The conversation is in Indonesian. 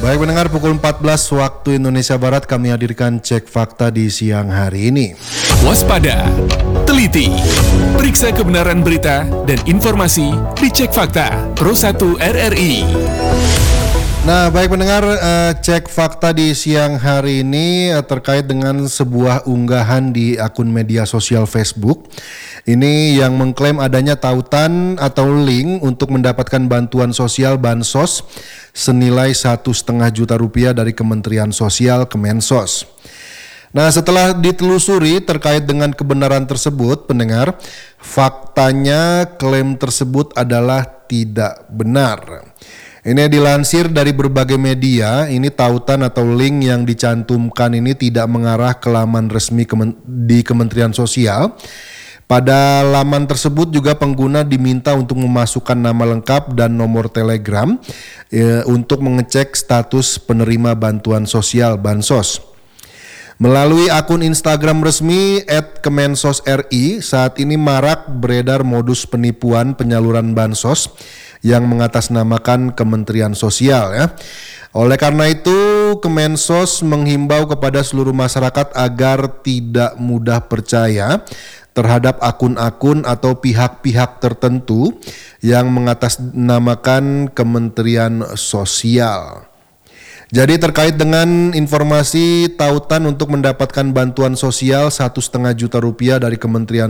Baik pendengar, pukul 14 waktu Indonesia Barat kami hadirkan cek fakta di siang hari ini. Waspada, teliti, periksa kebenaran berita dan informasi di Cek Fakta Pro 1 RRI. Nah, baik pendengar, cek fakta di siang hari ini terkait dengan sebuah unggahan di akun media sosial Facebook. Ini yang mengklaim adanya tautan atau link untuk mendapatkan bantuan sosial Bansos senilai 1,5 juta rupiah dari Kementerian Sosial Kemensos. Nah, setelah ditelusuri terkait dengan kebenaran tersebut, pendengar, faktanya klaim tersebut adalah tidak benar. Ini dilansir dari berbagai media, ini tautan atau link yang dicantumkan ini tidak mengarah ke laman resmi di Kementerian Sosial. Pada laman tersebut juga pengguna diminta untuk memasukkan nama lengkap dan nomor telegram untuk mengecek status penerima bantuan sosial Bansos. Melalui akun Instagram resmi @KemensosRI, saat ini marak beredar modus penipuan penyaluran Bansos yang mengatasnamakan Kementerian Sosial ya. Oleh karena itu, Kemensos menghimbau kepada seluruh masyarakat agar tidak mudah percaya terhadap akun-akun atau pihak-pihak tertentu yang mengatasnamakan Kementerian Sosial. Jadi terkait dengan informasi tautan untuk mendapatkan bantuan sosial 1,5 juta rupiah dari Kementerian